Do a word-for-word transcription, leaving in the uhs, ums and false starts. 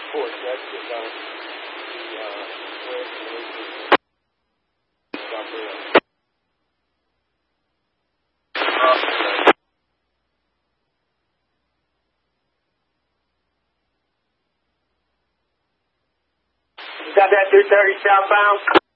report. That's about the uh, where about there. You got that two thirty southbound?